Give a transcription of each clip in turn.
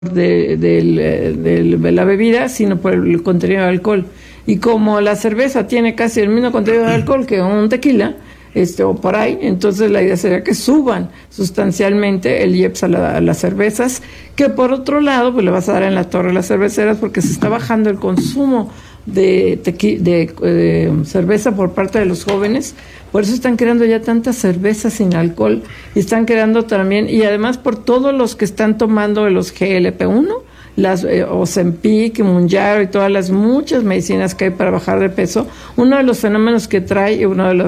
de la bebida, sino por el contenido de alcohol. Y como la cerveza tiene casi el mismo contenido de alcohol que un tequila, o por ahí, entonces la idea sería que suban sustancialmente el IEPS a las cervezas, que por otro lado, pues le vas a dar en la torre a las cerveceras, porque se está bajando el consumo de cerveza por parte de los jóvenes. Por eso están creando ya tantas cervezas sin alcohol, y están creando también, y además por todos los que están tomando los GLP-1, las Ozempic, Mounjaro y todas las muchas medicinas que hay para bajar de peso. Uno de los fenómenos que trae,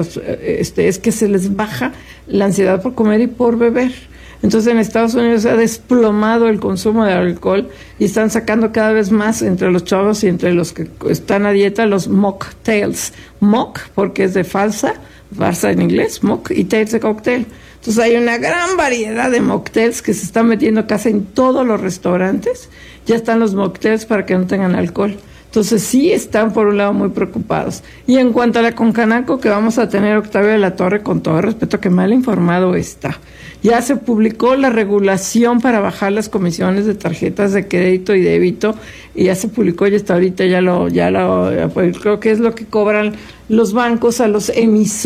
es que se les baja la ansiedad por comer y por beber. Entonces en Estados Unidos se ha desplomado el consumo de alcohol y están sacando cada vez más entre los chavos y entre los que están a dieta los mocktails. Mock porque es de farsa en inglés, mock, y tails de cóctel. Entonces hay una gran variedad de mocktails que se están metiendo casi en todos los restaurantes. Ya están los mocktails para que no tengan alcohol. Entonces sí están por un lado muy preocupados. Y en cuanto a la Concanaco que vamos a tener, Octavio de la Torre, con todo respeto, que mal informado está. Ya se publicó la regulación para bajar las comisiones de tarjetas de crédito y débito, y ya se publicó, y hasta ahorita pues creo que es lo que cobran los bancos a los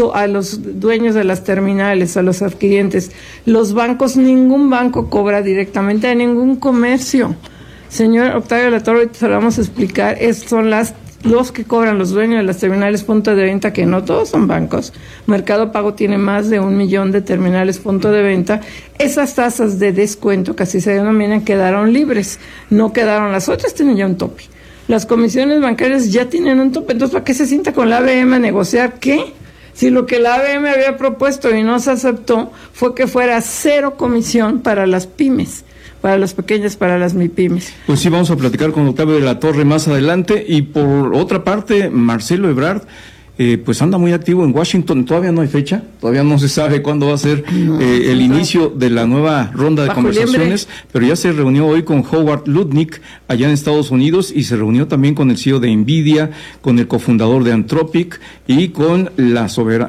dueños de las terminales, a los adquirientes. Los bancos, ningún banco cobra directamente a ningún comercio. Señor Octavio de la Torre, ahorita se lo vamos a explicar. Son los que cobran los dueños de las terminales punto de venta, que no todos son bancos. Mercado Pago tiene más de 1 millón de terminales punto de venta. Esas tasas de descuento, que así se denominan, quedaron libres. No quedaron las otras, tienen ya un tope. Las comisiones bancarias ya tienen un tope. Entonces, ¿para qué se sienta con la ABM a negociar qué? Si lo que la ABM había propuesto y no se aceptó fue que fuera 0 comisión para las pymes, para las pequeñas, para las MIPYMES. Pues sí, vamos a platicar con Octavio de la Torre más adelante. Y por otra parte, Marcelo Ebrard, pues anda muy activo en Washington. Todavía no hay fecha, todavía no se sabe cuándo va a ser el inicio de la nueva ronda de conversaciones, pero ya se reunió hoy con Howard Lutnick allá en Estados Unidos, y se reunió también con el CEO de Nvidia, con el cofundador de Anthropic y con la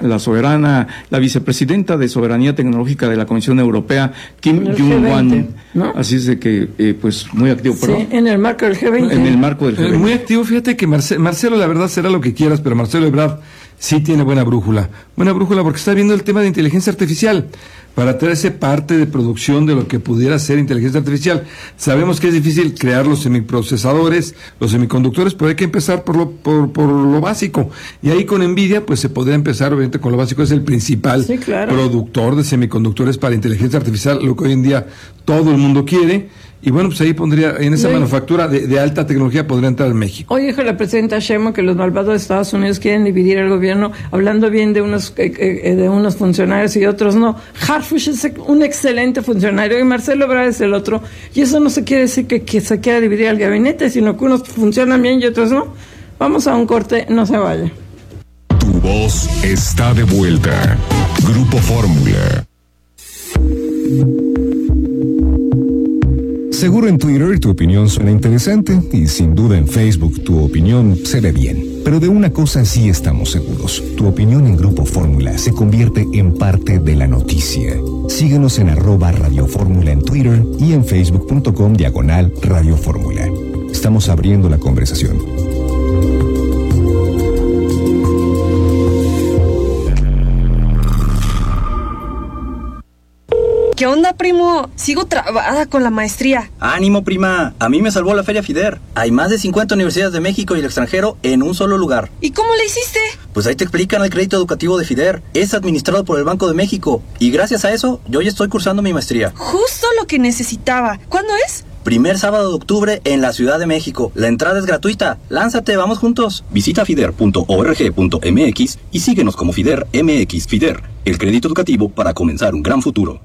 vicepresidenta de Soberanía Tecnológica de la Comisión Europea, Kim Jong-un, ¿no? Así es de que, pues, muy activo. Sí, en el marco del G20. En el marco del G20. Muy activo. Fíjate que Marcelo, la verdad, será lo que quieras, pero Marcelo Ebrard sí tiene buena brújula porque está viendo el tema de inteligencia artificial para traerse parte de producción de lo que pudiera ser inteligencia artificial. Sabemos que es difícil crear los semiprocesadores, los semiconductores, pero hay que empezar por lo básico. Y ahí con Nvidia, pues se podría empezar obviamente con lo básico. Es el principal productor de semiconductores para inteligencia artificial, lo que hoy en día todo el mundo quiere. Y bueno, pues ahí pondría, en esa manufactura de alta tecnología podría entrar en México. Hoy dijo la presidenta Sheinbaum que los malvados de Estados Unidos quieren dividir el gobierno, hablando bien de unos funcionarios y otros no. Harfuch es un excelente funcionario y Marcelo Ebrard es el otro. Y eso no se quiere decir que se quiera dividir el gabinete, sino que unos funcionan bien y otros no. Vamos a un corte, no se vaya. Tu voz está de vuelta. Grupo Fórmula. Seguro en Twitter tu opinión suena interesante y sin duda en Facebook tu opinión se ve bien. Pero de una cosa sí estamos seguros. Tu opinión en Grupo Fórmula se convierte en parte de la noticia. Síguenos en @Radio Fórmula en Twitter y en facebook.com/Radio Fórmula. Estamos abriendo la conversación. ¿Qué onda, primo? Sigo trabada con la maestría. ¡Ánimo, prima! A mí me salvó la Feria FIDER. Hay más de 50 universidades de México y el extranjero en un solo lugar. ¿Y cómo le hiciste? Pues ahí te explican el crédito educativo de FIDER. Es administrado por el Banco de México. Y gracias a eso, yo ya estoy cursando mi maestría. Justo lo que necesitaba. ¿Cuándo es? Primer sábado de octubre en la Ciudad de México. La entrada es gratuita. Lánzate, vamos juntos. Visita fider.org.mx y síguenos como FIDER MX. FIDER, el crédito educativo para comenzar un gran futuro.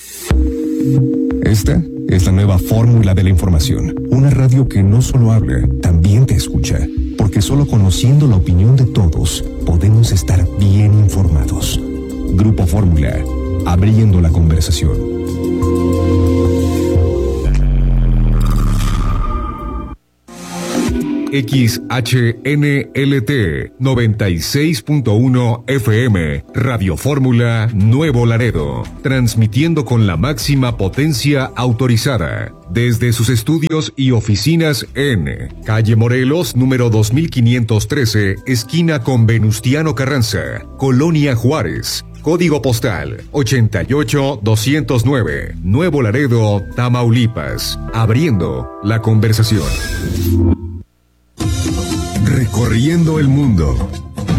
Esta es la nueva fórmula de la información. Una radio que no solo habla, también te escucha. Porque solo conociendo la opinión de todos, podemos estar bien informados. Grupo Fórmula, abriendo la conversación. XHNLT 96.1 FM, Radio Fórmula Nuevo Laredo, transmitiendo con la máxima potencia autorizada desde sus estudios y oficinas en Calle Morelos, número 2513, esquina con Venustiano Carranza, Colonia Juárez. Código postal 88209, Nuevo Laredo, Tamaulipas. Abriendo la conversación. Recorriendo el mundo.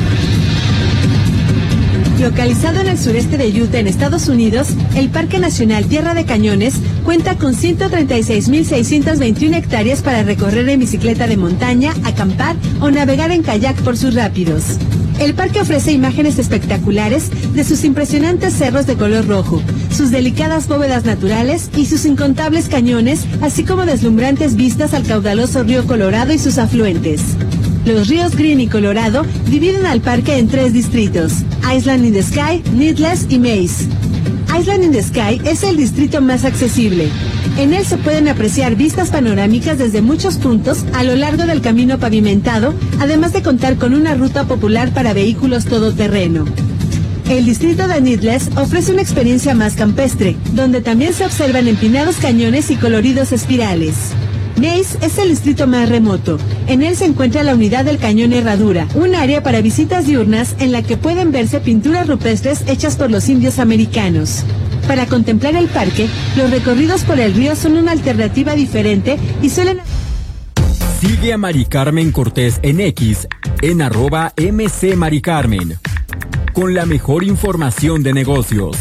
Localizado en el sureste de Utah, en Estados Unidos, el Parque Nacional Tierra de Cañones cuenta con 136.621 hectáreas para recorrer en bicicleta de montaña, acampar o navegar en kayak por sus rápidos. El parque ofrece imágenes espectaculares de sus impresionantes cerros de color rojo, sus delicadas bóvedas naturales y sus incontables cañones, así como deslumbrantes vistas al caudaloso río Colorado y sus afluentes. Los ríos Green y Colorado dividen al parque en 3 distritos: Island in the Sky, Needless y Maze. Island in the Sky es el distrito más accesible. En él se pueden apreciar vistas panorámicas desde muchos puntos a lo largo del camino pavimentado, además de contar con una ruta popular para vehículos todoterreno. El distrito de Needless ofrece una experiencia más campestre, donde también se observan empinados cañones y coloridos espirales. Maze es el distrito más remoto. En él se encuentra la unidad del Cañón Herradura, un área para visitas diurnas en la que pueden verse pinturas rupestres hechas por los indios americanos. Para contemplar el parque, los recorridos por el río son una alternativa diferente y suelen... Sigue a Mari Carmen Cortés en X, en @MCMariCarmen, con la mejor información de negocios.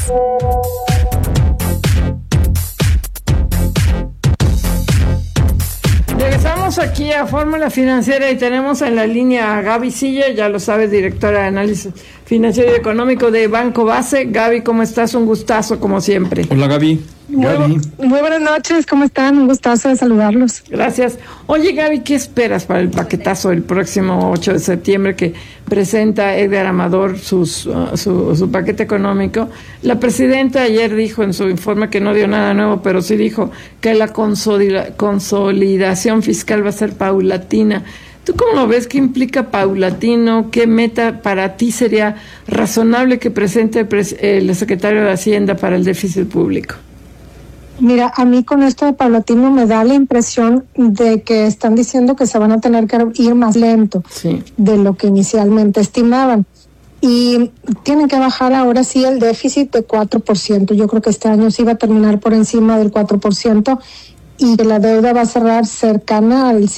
Regresamos aquí a Fórmula Financiera y tenemos en la línea a Gaby Silla, ya lo sabes, directora de análisis financiero y económico de Banco Base. Gaby, ¿cómo estás? Un gustazo, como siempre. Hola, Gaby. Muy buenas noches, ¿cómo están? Un gustazo de saludarlos. Gracias. Oye, Gaby, ¿qué esperas para el paquetazo el próximo 8 de septiembre que presenta Edgar Amador su paquete económico? La presidenta ayer dijo en su informe que no dio nada nuevo, pero sí dijo que la consolidación fiscal va a ser paulatina. ¿Tú cómo lo ves? ¿Qué implica paulatino? ¿Qué meta para ti sería razonable que presente el secretario de Hacienda para el déficit público? Mira, a mí con esto de paulatino me da la impresión de que están diciendo que se van a tener que ir más lento de lo que inicialmente estimaban. Y tienen que bajar ahora sí el déficit de 4%. Yo creo que este año sí va a terminar por encima del 4%. Y que la deuda va a cerrar cercana al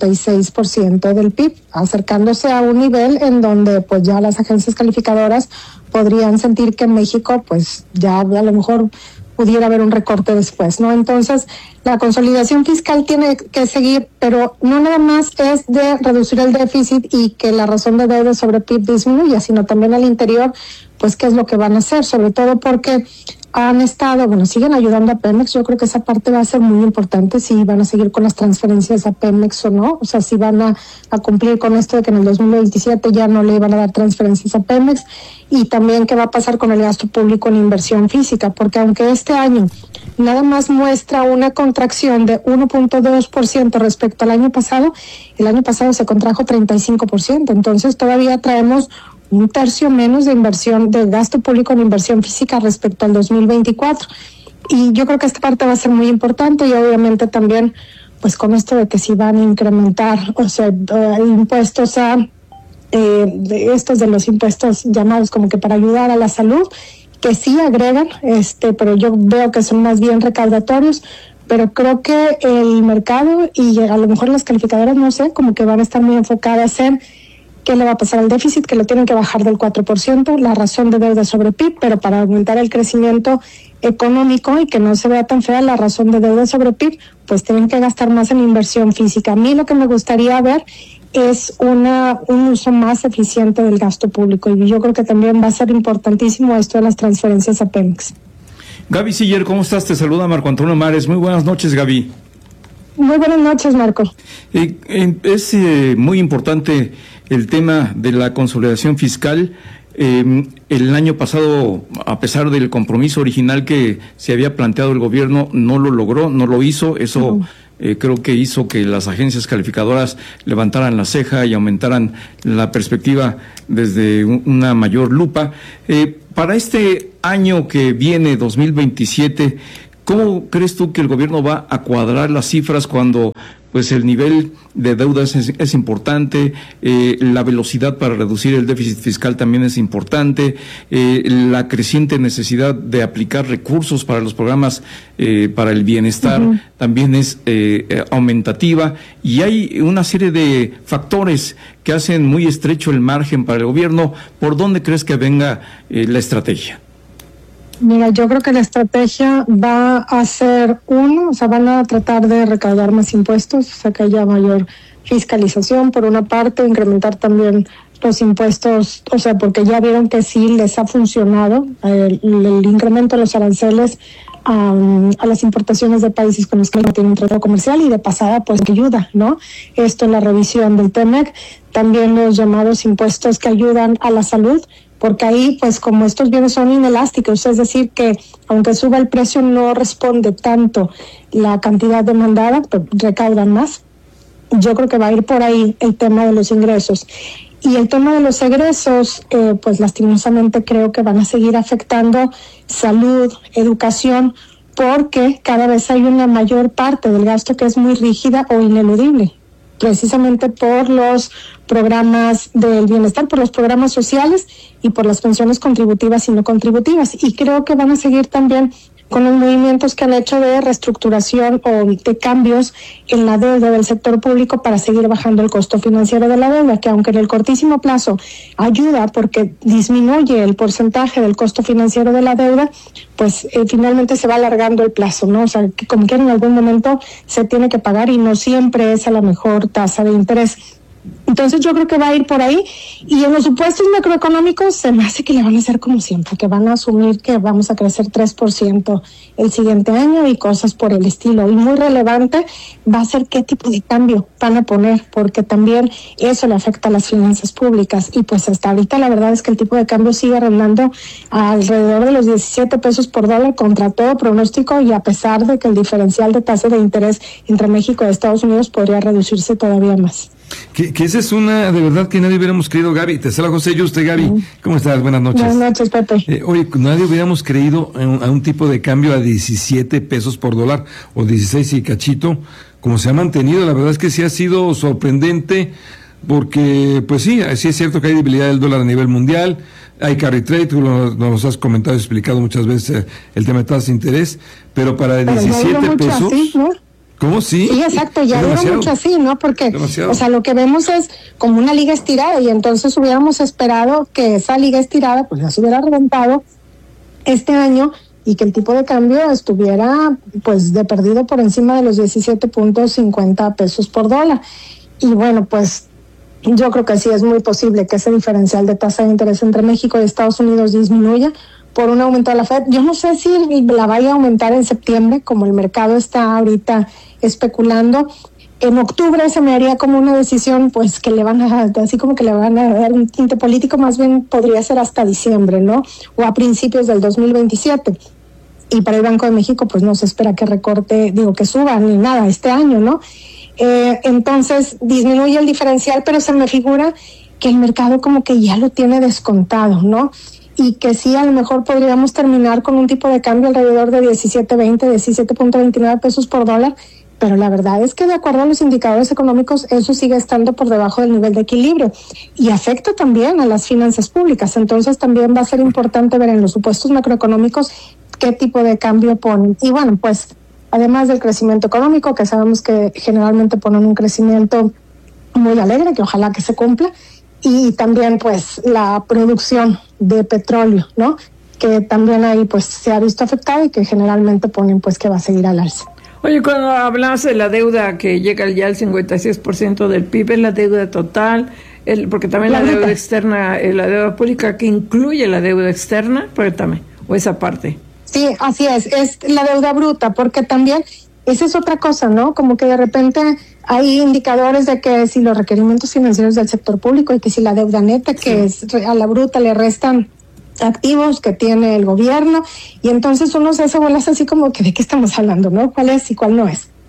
56% del PIB, acercándose a un nivel en donde pues ya las agencias calificadoras podrían sentir que en México pues ya a lo mejor pudiera haber un recorte después, ¿no? Entonces, la consolidación fiscal tiene que seguir, pero no nada más es de reducir el déficit y que la razón de deuda sobre PIB disminuya, sino también al interior, pues qué es lo que van a hacer, sobre todo porque siguen ayudando a Pemex. Yo creo que esa parte va a ser muy importante, si van a seguir con las transferencias a Pemex o no, o sea, si van a cumplir con esto de que en el 2027 ya no le iban a dar transferencias a Pemex, y también qué va a pasar con el gasto público en inversión física, porque aunque este año nada más muestra una contracción de 1.2% respecto al año pasado, el año pasado se contrajo 35%, entonces todavía traemos un tercio menos de inversión, de gasto público en inversión física respecto al 2024. Y yo creo que esta parte va a ser muy importante, y obviamente también, pues con esto de que si van a incrementar, o sea, impuestos estos de los impuestos llamados como que para ayudar a la salud, que sí agregan, pero yo veo que son más bien recaudatorios, pero creo que el mercado y a lo mejor las calificadoras, no sé, como que van a estar muy enfocadas en qué le va a pasar al déficit, que lo tienen que bajar del 4%, la razón de deuda sobre PIB, pero para aumentar el crecimiento económico y que no se vea tan fea la razón de deuda sobre PIB, pues tienen que gastar más en inversión física. A mí lo que me gustaría ver es un uso más eficiente del gasto público, y yo creo que también va a ser importantísimo esto de las transferencias a Pemex. Gaby Siller, ¿cómo estás? Te saluda Marco Antonio Mares. Muy buenas noches, Gaby. Muy buenas noches, Marco. Es muy importante el tema de la consolidación fiscal. El año pasado, a pesar del compromiso original que se había planteado el gobierno, no lo logró, no lo hizo. Eso creo que hizo que las agencias calificadoras levantaran la ceja y aumentaran la perspectiva desde una mayor lupa. Para este año que viene, 2027, ¿cómo crees tú que el gobierno va a cuadrar las cifras cuando pues el nivel de deudas es importante, la velocidad para reducir el déficit fiscal también es importante, la creciente necesidad de aplicar recursos para los programas para el bienestar también es aumentativa, y hay una serie de factores que hacen muy estrecho el margen para el gobierno? ¿Por dónde crees que venga la estrategia? Mira, yo creo que la estrategia va a ser van a tratar de recaudar más impuestos, o sea, que haya mayor fiscalización por una parte, incrementar también los impuestos, o sea, porque ya vieron que sí les ha funcionado el incremento de los aranceles a las importaciones de países con los que no tienen un tratado comercial, y de pasada pues que ayuda, ¿no? Esto en la revisión del TEMEC, también los llamados impuestos que ayudan a la salud, porque ahí, pues como estos bienes son inelásticos, es decir, que aunque suba el precio no responde tanto la cantidad demandada, pero recaudan más. Yo creo que va a ir por ahí el tema de los ingresos. Y el tema de los egresos, pues lastimosamente creo que van a seguir afectando salud, educación, porque cada vez hay una mayor parte del gasto que es muy rígida o ineludible, precisamente por los programas del bienestar, por los programas sociales y por las pensiones contributivas y no contributivas. Y creo que van a seguir también con los movimientos que han hecho de reestructuración o de cambios en la deuda del sector público para seguir bajando el costo financiero de la deuda, que aunque en el cortísimo plazo ayuda porque disminuye el porcentaje del costo financiero de la deuda, pues finalmente se va alargando el plazo, ¿no? O sea, que como quiera en algún momento se tiene que pagar y no siempre es a la mejor tasa de interés. Entonces yo creo que va a ir por ahí, y en los supuestos macroeconómicos se me hace que le van a hacer como siempre, que van a asumir que vamos a crecer 3% el siguiente año y cosas por el estilo. Y muy relevante va a ser qué tipo de cambio van a poner, porque también eso le afecta a las finanzas públicas. Y pues hasta ahorita la verdad es que el tipo de cambio sigue rondando alrededor de los 17 pesos por dólar contra todo pronóstico, y a pesar de que el diferencial de tasa de interés entre México y Estados Unidos podría reducirse todavía más. Que esa es una, de verdad, que nadie hubiéramos creído, Gaby. Te saluda José Yuste, Gaby. ¿Cómo estás? Buenas noches. Buenas noches, Pepe. Oye, nadie hubiéramos creído a un tipo de cambio a 17 pesos por dólar, o 16 y cachito, como se ha mantenido. La verdad es que sí ha sido sorprendente, porque, pues sí es cierto que hay debilidad del dólar a nivel mundial, hay carry trade, tú nos has comentado y explicado muchas veces el tema de tasas de interés, pero para 17 pesos... Así, ¿no? ¿Cómo? Sí. Sí, exacto, ya duró mucho así, ¿no? Porque, o sea, lo que vemos es como una liga estirada, y entonces hubiéramos esperado que esa liga estirada pues ya se hubiera reventado este año, y que el tipo de cambio estuviera pues de perdido por encima de los 17.50 pesos por dólar. Y bueno, pues yo creo que sí es muy posible que ese diferencial de tasa de interés entre México y Estados Unidos disminuya por un aumento de la FED. Yo no sé si la vaya a aumentar en septiembre, como el mercado está ahorita especulando. En octubre se me haría como una decisión, pues que le van a, así como que le van a dar un tinte político, más bien podría ser hasta diciembre, ¿no? O a principios del 2027. Y para el Banco de México, pues no se espera que recorte, que suba ni nada este año, ¿no? Entonces disminuye el diferencial, pero se me figura que el mercado como que ya lo tiene descontado, ¿no? Y que sí, a lo mejor podríamos terminar con un tipo de cambio alrededor de 17.20, 17.29 pesos por dólar, pero la verdad es que de acuerdo a los indicadores económicos eso sigue estando por debajo del nivel de equilibrio y afecta también a las finanzas públicas. Entonces también va a ser importante ver en los supuestos macroeconómicos qué tipo de cambio ponen. Y bueno, pues además del crecimiento económico, que sabemos que generalmente ponen un crecimiento muy alegre, que ojalá que se cumpla, y también pues la producción de petróleo, ¿no? Que también ahí pues se ha visto afectado, y que generalmente ponen pues que va a seguir al alza. Oye, cuando hablas de la deuda que llega ya al 56% del PIB, ¿es la deuda total? Porque también la deuda externa, la deuda pública que incluye la deuda externa, pero también, o esa parte. Sí, así es la deuda bruta, porque también esa es otra cosa, ¿no? Como que de repente hay indicadores de que si los requerimientos financieros del sector público, y que si la deuda neta, que es a la bruta le restan activos que tiene el gobierno, y entonces uno se hace bolas así como que de qué estamos hablando, ¿no? ¿Cuál es y cuál no es?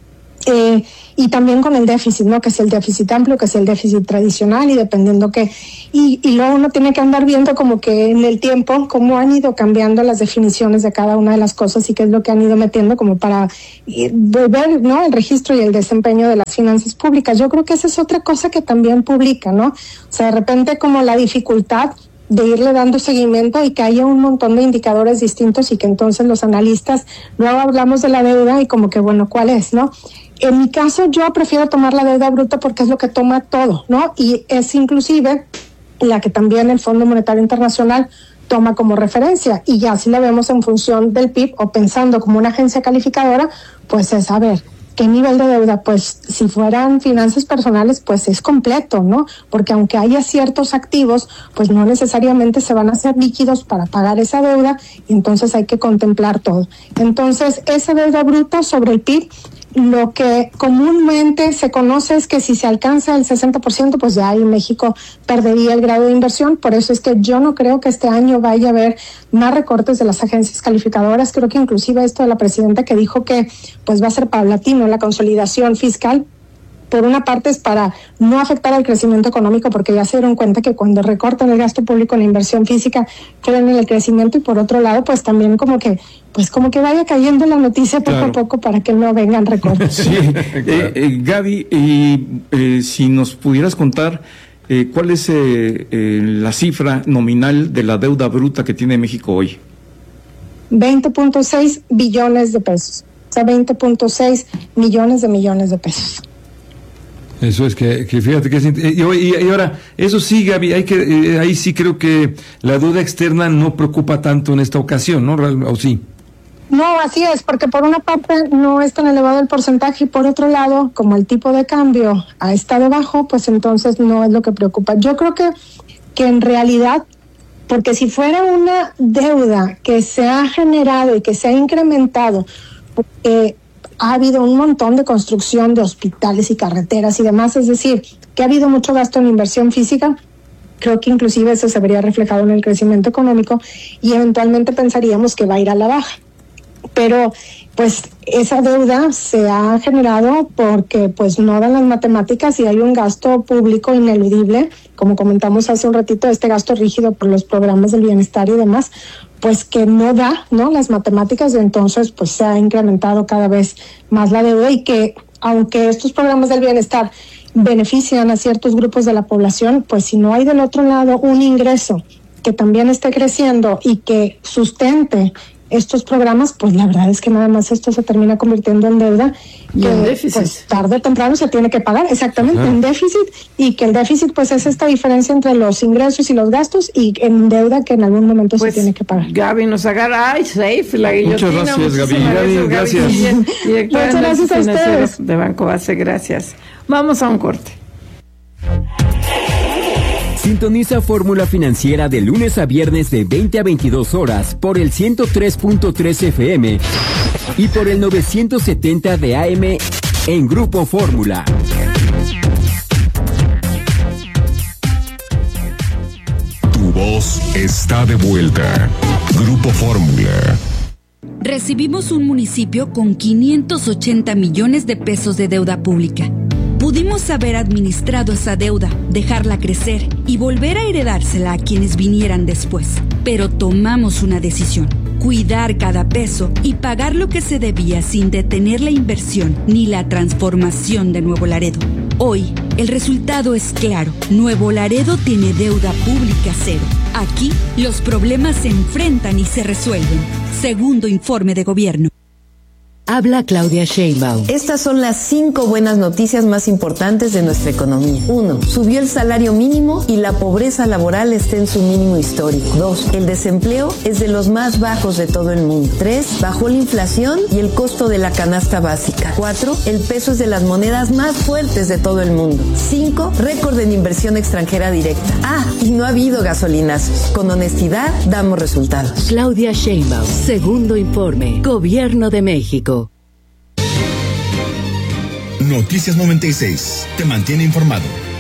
y también con el déficit, ¿no? Que es el déficit amplio, que es el déficit tradicional, y dependiendo que, y luego uno tiene que andar viendo como que en el tiempo cómo han ido cambiando las definiciones de cada una de las cosas y qué es lo que han ido metiendo como para ver, ¿no? El registro y el desempeño de las finanzas públicas. Yo creo que esa es otra cosa que también publica, ¿no? O sea, de repente como la dificultad de irle dando seguimiento y que haya un montón de indicadores distintos y que entonces los analistas, luego hablamos de la deuda y como que, bueno, ¿cuál es, no? En mi caso, yo prefiero tomar la deuda bruta porque es lo que toma todo, ¿no? Y es inclusive la que también el Fondo Monetario Internacional toma como referencia. Y ya si la vemos en función del PIB o pensando como una agencia calificadora, pues es, a ver, ¿qué nivel de deuda? Pues si fueran finanzas personales, pues es completo, ¿no? Porque aunque haya ciertos activos, pues no necesariamente se van a hacer líquidos para pagar esa deuda, y entonces hay que contemplar todo. Entonces, esa deuda bruta sobre el PIB, lo que comúnmente se conoce es que si se alcanza el 60%, pues ya ahí México perdería el grado de inversión. Por eso es que yo no creo que este año vaya a haber más recortes de las agencias calificadoras. Creo que inclusive esto de la presidenta que dijo que pues va a ser paulatino la consolidación fiscal, por una parte es para no afectar al crecimiento económico, porque ya se dieron cuenta que cuando recortan el gasto público en la inversión física, frenan el crecimiento, y por otro lado, pues también como que vaya cayendo la noticia poco a poco para que no vengan recortes. Sí, Gaby, si nos pudieras contar cuál es la cifra nominal de la deuda bruta que tiene México hoy. 20.6 billones de pesos, o sea, 20.6 millones de pesos. Eso es que fíjate que y ahora, eso sí, Gaby, ahí sí creo que la deuda externa no preocupa tanto en esta ocasión, ¿no? ¿O sí? No, así es, porque por una parte no es tan elevado el porcentaje, y por otro lado, como el tipo de cambio ha estado bajo, pues entonces no es lo que preocupa. Yo creo que en realidad, porque si fuera una deuda que se ha generado y que se ha incrementado, ha habido un montón de construcción de hospitales y carreteras y demás, es decir, que ha habido mucho gasto en inversión física, creo que inclusive eso se vería reflejado en el crecimiento económico y eventualmente pensaríamos que va a ir a la baja. Pero pues esa deuda se ha generado porque pues no dan las matemáticas y hay un gasto público ineludible, como comentamos hace un ratito, este gasto rígido por los programas del bienestar y demás, pues que no da, ¿no? Las matemáticas, y entonces pues se ha incrementado cada vez más la deuda, y que aunque estos programas del bienestar benefician a ciertos grupos de la población, pues si no hay del otro lado un ingreso que también esté creciendo y que sustente estos programas, pues la verdad es que nada más esto se termina convirtiendo en deuda y en déficit. Pues tarde o temprano se tiene que pagar, exactamente, en déficit, y que el déficit pues es esta diferencia entre los ingresos y los gastos, y en deuda que en algún momento pues, se tiene que pagar. Gaby nos agarra, safe, la guillotina. Muchas gracias, Gaby. Gracias. Muchas gracias a ustedes. De Banco Base, gracias. Vamos a un corte. Sintoniza Fórmula Financiera de lunes a viernes de 20 a 22 horas por el 103.3 FM y por el 970 de AM en Grupo Fórmula. Tu voz está de vuelta. Grupo Fórmula. Recibimos un municipio con 580 millones de pesos de deuda pública. Pudimos haber administrado esa deuda, dejarla crecer y volver a heredársela a quienes vinieran después. Pero tomamos una decisión: cuidar cada peso y pagar lo que se debía sin detener la inversión ni la transformación de Nuevo Laredo. Hoy, el resultado es claro. Nuevo Laredo tiene deuda pública cero. Aquí, los problemas se enfrentan y se resuelven. Segundo informe de gobierno. Habla Claudia Sheinbaum. Estas son las 5 buenas noticias más importantes de nuestra economía. 1. Subió el salario mínimo y la pobreza laboral está en su mínimo histórico. 2. El desempleo es de los más bajos de todo el mundo. 3. Bajó la inflación y el costo de la canasta básica. 4. El peso es de las monedas más fuertes de todo el mundo. 5. Récord en inversión extranjera directa. Y no ha habido gasolinazos. Con honestidad damos resultados. Claudia Sheinbaum. Segundo informe. Gobierno de México. Noticias 96. Te mantiene informado.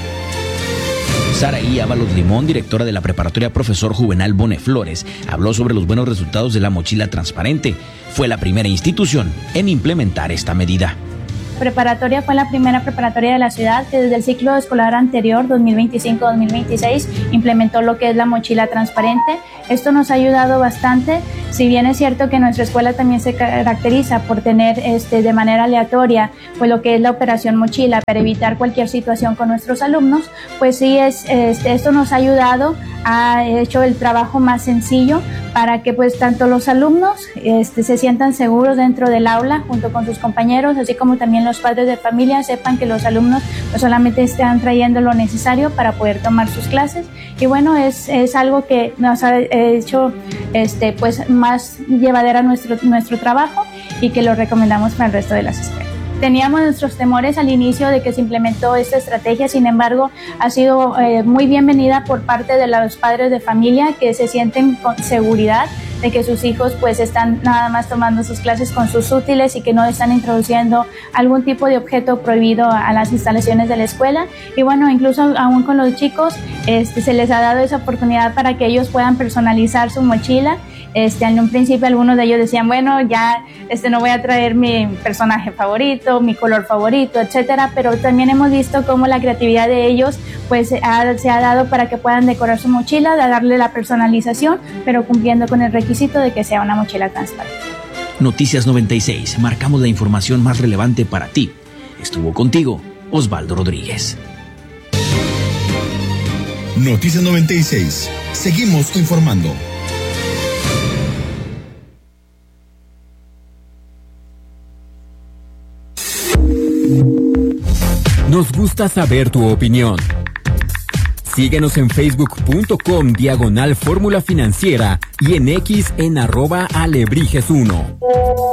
Saraí Ábalos Limón, directora de la preparatoria Profesor Juvenal Bone Flores, habló sobre los buenos resultados de la mochila transparente. Fue la primera institución en implementar esta medida. preparatoria fue la primera preparatoria de la ciudad que desde el ciclo escolar anterior, 2025-2026, implementó lo que es la mochila transparente. Esto nos ha ayudado bastante. Si bien es cierto que nuestra escuela también se caracteriza por tener de manera aleatoria pues lo que es la operación mochila para evitar cualquier situación con nuestros alumnos, pues sí esto nos ha ayudado, ha hecho el trabajo más sencillo para que pues tanto los alumnos se sientan seguros dentro del aula junto con sus compañeros, así como también los padres de familia sepan que los alumnos pues solamente están trayendo lo necesario para poder tomar sus clases. Y bueno, es algo que nos ha hecho pues más llevadera nuestro trabajo y que lo recomendamos para el resto de las escuelas. Teníamos nuestros temores al inicio de que se implementó esta estrategia, sin embargo, ha sido muy bienvenida por parte de los padres de familia que se sienten con seguridad de que sus hijos pues están nada más tomando sus clases con sus útiles y que no están introduciendo algún tipo de objeto prohibido a las instalaciones de la escuela. Y bueno, incluso aún con los chicos se les ha dado esa oportunidad para que ellos puedan personalizar su mochila. En un principio algunos de ellos decían, bueno, ya no voy a traer mi personaje favorito, mi color favorito, etcétera, pero también hemos visto cómo la creatividad de ellos pues se ha dado para que puedan decorar su mochila, de darle la personalización, pero cumpliendo con el requisito de que sea una mochila transparente. Noticias 96, marcamos la información más relevante para ti. Estuvo contigo Osvaldo Rodríguez. Noticias 96, seguimos informando. Nos gusta saber tu opinión. Síguenos en facebook.com/Fórmula Financiera y en X en @Alebrijes1.